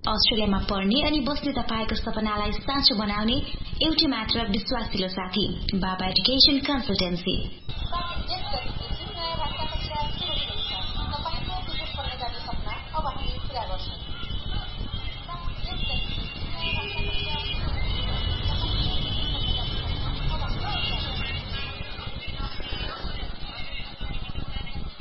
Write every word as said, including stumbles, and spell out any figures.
अस्ट्रेलियामा पढ्ने अनि बस्ने तपाईको सपनालाई साँचो बनाउने एउटै मात्र विश्वासिलो साथी बाबा एजुकेसन कन्सल्टेन्सी।